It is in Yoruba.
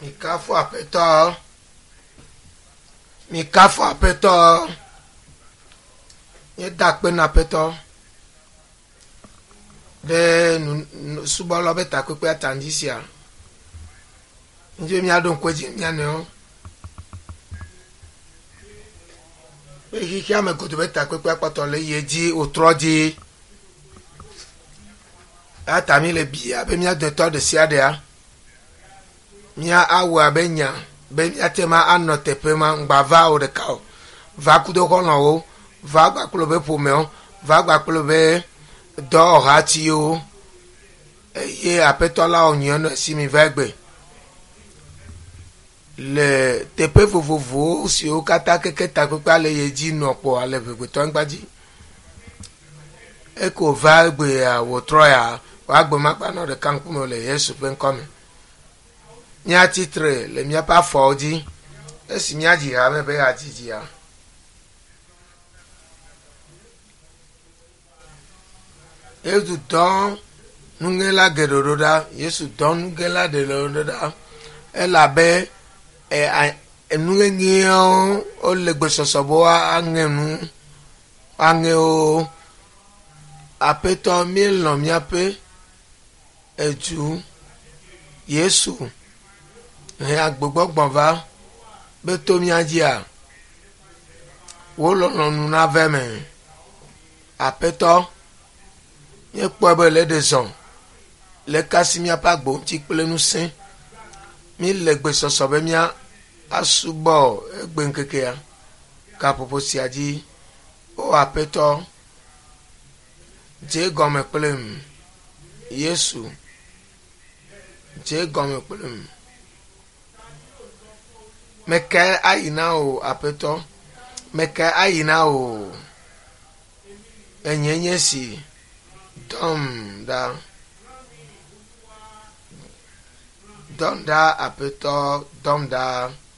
Mikafu apeto. Mikafu apeto. Ye dakpe na apeto. De subalo beta kwe atandisia. Nje mi adon kweji mi ane.Eki ame koto beta kwe apato le yeji otroji. Ata mi le bia be mi adon to de siade a. Mia awa benya be mia tema anote pema ngbava o de ka va kudo kono o va gba kulo be pomeo va gba kulo be do hati o ye apetola onyo no si mi vegbe le tepe vovovo si o kata keke ta pepa le yeji no po ale vegbe to ngbaji e ko va gbe a wo troya wa gbe mapa no de kan kumo le Yesu pen come Nya titre le mia pa foji esi mia ji ha me be ha ji ya Yesu don nungela gedoroda Yesu don nungela de loda ela be nungengio o le gbesosobo angenu angeo apeto mil no mia pe eju Yesu agbogbogbon va be to mi ajia wo lo nu na veme apeto ye po be le de son le kasimia pa gbo ti pele nu sin mi le gbe soso be mia asubo egbe nkeke ya ka popo si aji o apeto je gome pelem Yesu je gome pelem Meke ayina o apeto meke ayina o enyenye si dom da apeto dom da